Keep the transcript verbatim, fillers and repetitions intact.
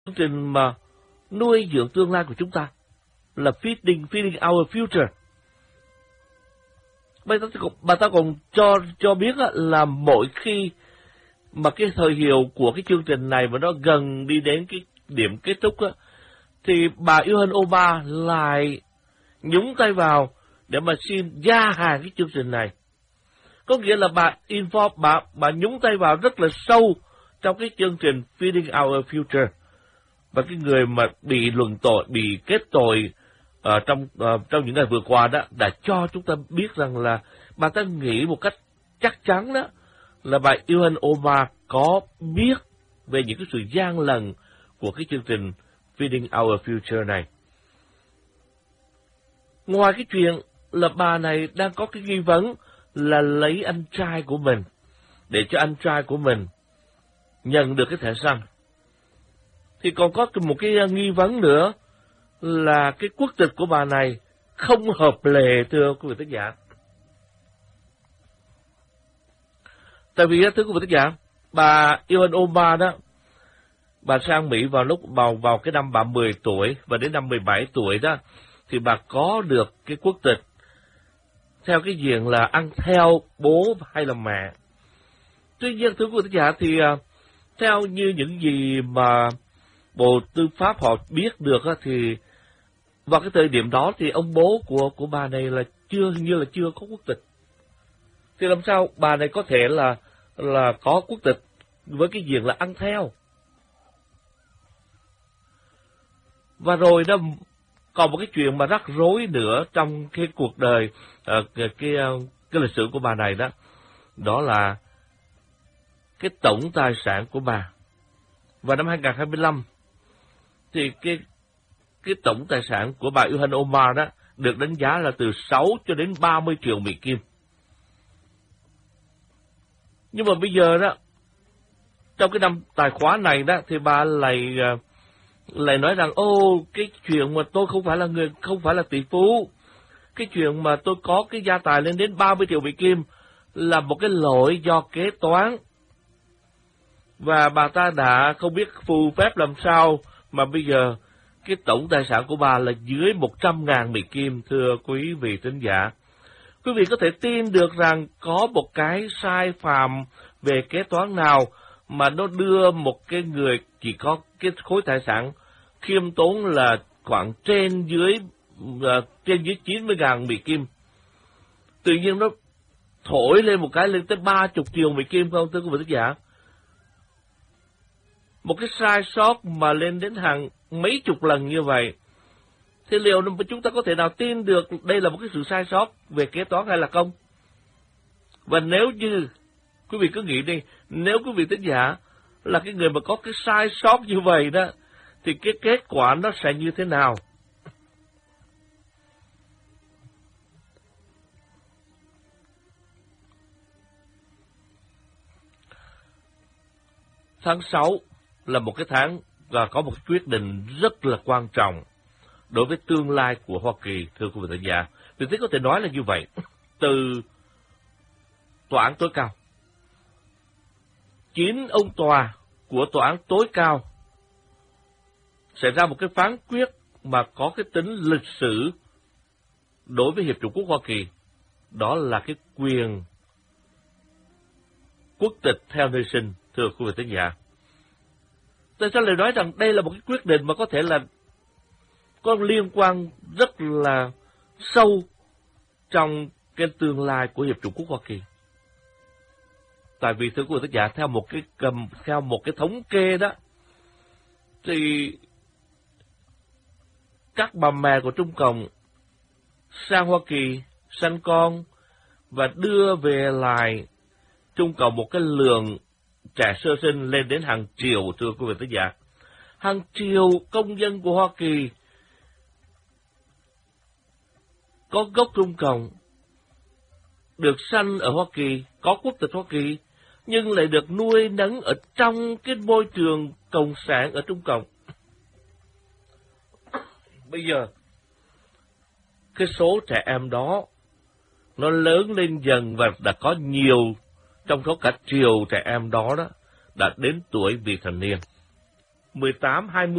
chương trình mà nuôi dưỡng tương lai của chúng ta, là feeding, feeding our future. Bà ta, bà ta còn cho cho biết là mỗi khi mà cái thời hiệu của cái chương trình này mà nó gần đi đến cái điểm kết thúc á, thì bà Ilhan Omar lại nhúng tay vào để mà xin gia hạn cái chương trình này. Có nghĩa là bà involve, bà, bà nhúng tay vào rất là sâu trong cái chương trình Feeding Our Future. Và cái người mà bị luận tội, bị kết tội uh, trong uh, trong những ngày vừa qua đó, đã cho chúng ta biết rằng là bà ta nghĩ một cách chắc chắn đó, là bà Ilhan Omar có biết về những cái sự gian lận của cái chương trình Feeding Our Future này. Ngoài cái chuyện là bà này đang có cái nghi vấn là lấy anh trai của mình, để cho anh trai của mình nhận được cái thẻ xanh, thì còn có một cái nghi vấn nữa là cái quốc tịch của bà này không hợp lệ, thưa quý vị tác giả. Tại vì, thưa quý vị tác giả, bà Ilhan Omar đó, bà sang Mỹ vào lúc vào vào cái năm bà mười tuổi, và đến năm mười bảy tuổi đó, thì bà có được cái quốc tịch theo cái diện là ăn theo bố hay là mẹ. Tuy nhiên, thưa quý vị tác giả, thì theo như những gì mà Bộ Tư pháp họ biết được á, thì vào cái thời điểm đó thì ông bố của của bà này là chưa như là chưa có quốc tịch. Thì làm sao bà này có thể là là có quốc tịch với cái diện là ăn theo? Và rồi đó, còn một cái chuyện mà rắc rối nữa trong cái cuộc đời, uh, cái, cái cái lịch sử của bà này đó, đó là cái tổng tài sản của bà. Vào năm hai nghìn không trăm hai mươi lăm, thì cái cái tổng tài sản của bà Ilhan Omar đó được đánh giá là từ sáu cho đến ba mươi triệu Mỹ Kim. Nhưng mà bây giờ đó, trong cái năm tài khoá này đó, thì bà lại lại nói rằng, ô, cái chuyện mà tôi không phải là người, không phải là tỷ phú, cái chuyện mà tôi có cái gia tài lên đến ba mươi triệu Mỹ Kim là một cái lỗi do kế toán. Và bà ta đã không biết phù phép làm sao mà bây giờ cái tổng tài sản của bà là dưới một trăm ngàn Mỹ Kim, thưa quý vị thính giả. Quý vị có thể tin được rằng có một cái sai phạm về kế toán nào mà nó đưa một cái người chỉ có cái khối tài sản khiêm tốn là khoảng trên dưới uh, trên dưới chín mươi ngàn Mỹ Kim, tự nhiên nó thổi lên một cái lên tới ba mươi triệu Mỹ Kim, không thưa quý vị thính giả? Một cái sai sót mà lên đến hàng mấy chục lần như vậy, thì liệu chúng ta có thể nào tin được đây là một cái sự sai sót về kế toán hay là không? Và nếu như, quý vị cứ nghĩ đi, nếu quý vị thính giả là cái người mà có cái sai sót như vậy đó, thì cái kết quả nó sẽ như thế nào? Tháng sáu là một cái tháng và có một quyết định rất là quan trọng đối với tương lai của Hoa Kỳ, thưa quý vị thính giả. Vì thế có thể nói là như vậy, từ tòa án tối cao, chín ông tòa của tòa án tối cao sẽ ra một cái phán quyết mà có cái tính lịch sử đối với Hiệp chủng quốc Hoa Kỳ, đó là cái quyền quốc tịch theo nơi sinh, thưa quý vị thính giả. Tại sao lại nói rằng đây là một cái quyết định mà có thể là có liên quan rất là sâu trong cái tương lai của Hiệp chủng quốc Hoa Kỳ? Tại vì thưa quý vị thính giả, theo một cái cầm theo một cái thống kê đó, thì các bà mẹ của Trung Cộng sang Hoa Kỳ sanh con và đưa về lại Trung Cộng một cái lượng trẻ sơ sinh lên đến hàng triệu, thưa quý vị thính giả. Hàng triệu công dân của Hoa Kỳ có gốc Trung Cộng, được sanh ở Hoa Kỳ, có quốc tịch Hoa Kỳ, nhưng lại được nuôi nấng ở trong cái môi trường cộng sản ở Trung Cộng. Bây giờ, cái số trẻ em đó nó lớn lên dần và đã có nhiều, trong số cả triệu trẻ em đó đó, đã đến tuổi vị thành niên. mười tám, hai mươi